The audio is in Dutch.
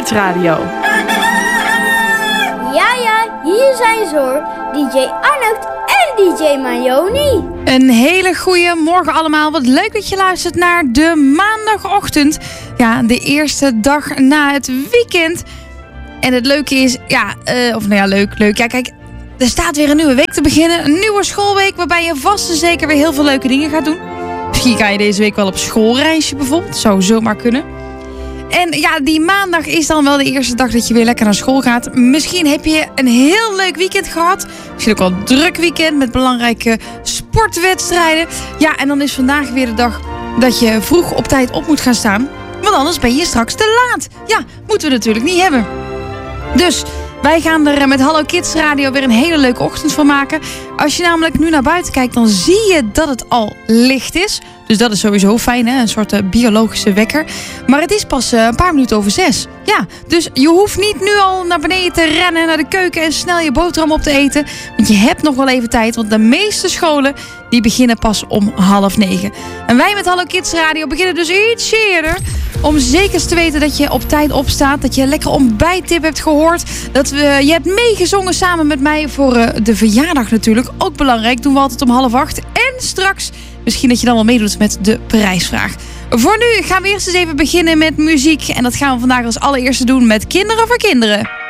Kids Radio. Ja, hier zijn ze hoor. DJ Arnold en DJ Marioni. Een hele goede morgen allemaal. Wat leuk dat je luistert naar de maandagochtend. Ja, de eerste dag na het weekend. En het leuke is, leuk. Ja, kijk, er staat weer een nieuwe week te beginnen. Een nieuwe schoolweek waarbij je vast en zeker weer heel veel leuke dingen gaat doen. Misschien ga je deze week wel op schoolreisje bijvoorbeeld. Zou zomaar kunnen. En ja, die maandag is dan wel de eerste dag dat je weer lekker naar school gaat. Misschien heb je een heel leuk weekend gehad. Misschien ook wel een druk weekend met belangrijke sportwedstrijden. Ja, en dan is vandaag weer de dag dat je vroeg op tijd op moet gaan staan. Want anders ben je straks te laat. Ja, moeten we natuurlijk niet hebben. Dus wij gaan er met Hallo Kids Radio weer een hele leuke ochtend van maken. Als je namelijk nu naar buiten kijkt, dan zie je dat het al licht is. Dus dat is sowieso fijn, hè? Een soort biologische wekker. Maar het is pas een paar minuten over 6. Ja, dus je hoeft niet nu al naar beneden te rennen, naar de keuken en snel je boterham op te eten. Want je hebt nog wel even tijd, want de meeste scholen die beginnen pas om 8:30. En wij met Hallo Kids Radio beginnen dus iets eerder. Om zeker te weten dat je op tijd opstaat. Dat je een lekker ontbijttip hebt gehoord. Dat je hebt meegezongen samen met mij voor de verjaardag natuurlijk. Ook belangrijk, doen we altijd om 7:30. En straks, misschien dat je dan wel meedoet met de prijsvraag. Voor nu gaan we eerst eens even beginnen met muziek. En dat gaan we vandaag als allereerste doen met Kinderen voor Kinderen.